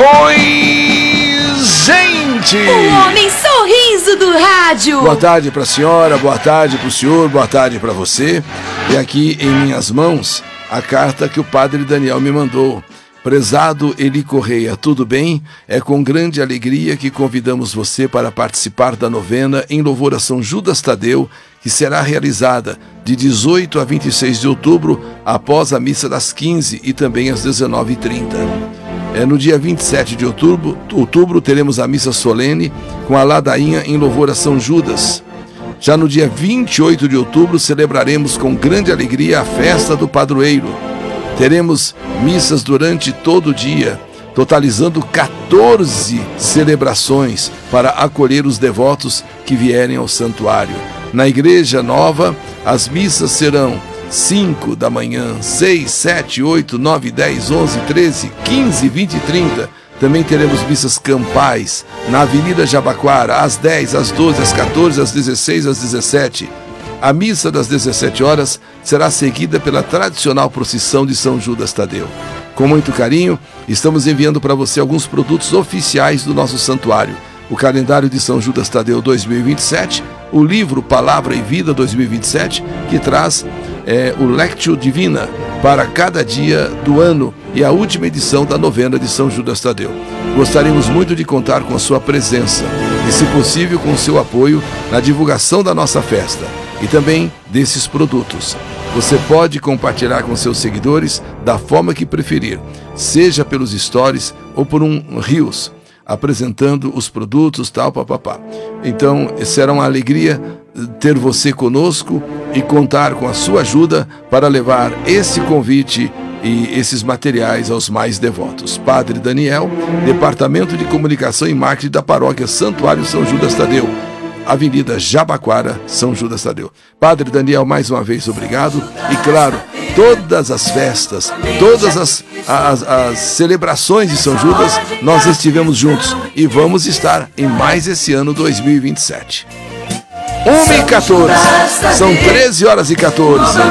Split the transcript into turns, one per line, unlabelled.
Oi, gente!
O homem sorriso do rádio.
Boa tarde para a senhora, boa tarde para o senhor, boa tarde para você. E aqui em minhas mãos a carta que o padre Daniel me mandou. Prezado Eli Correia, tudo bem? É com grande alegria que convidamos você para participar da novena em louvor a São Judas Tadeu, que será realizada de 18 a 26 de outubro, após a missa das 15 e também às 19h30. No dia 27 de outubro teremos a missa solene com a ladainha em louvor a São Judas. Já no dia 28 de outubro celebraremos com grande alegria a festa do padroeiro. Teremos missas durante todo o dia, totalizando 14 celebrações para acolher os devotos que vierem ao santuário. Na Igreja Nova, as missas serão 5 da manhã, 6, 7, 8, 9, 10, 11, 13, 15, 20 e 30. Também teremos missas campais na Avenida Jabaquara, às 10, às 12, às 14, às 16, às 17. A missa das 17 horas será seguida pela tradicional procissão de São Judas Tadeu. Com muito carinho, estamos enviando para você alguns produtos oficiais do nosso santuário. O calendário de São Judas Tadeu 2027, o livro Palavra e Vida 2027, que traz o Lectio Divina para cada dia do ano e a última edição da novena de São Judas Tadeu. Gostaríamos muito de contar com a sua presença e, se possível, com o seu apoio na divulgação da nossa festa e também desses produtos. Você pode compartilhar com seus seguidores da forma que preferir, seja pelos stories ou por um Reels, apresentando os produtos, tal, papapá. Então, será uma alegria ter você conosco e contar com a sua ajuda para levar esse convite e esses materiais aos mais devotos. Padre Daniel, Departamento de Comunicação e Marketing da Paróquia Santuário São Judas Tadeu, Avenida Jabaquara, São Judas Tadeu. Padre Daniel, mais uma vez, obrigado. E claro, todas as festas, todas as celebrações de São Judas, nós estivemos juntos e vamos estar em mais esse ano 2027. 1h14, são 13h14.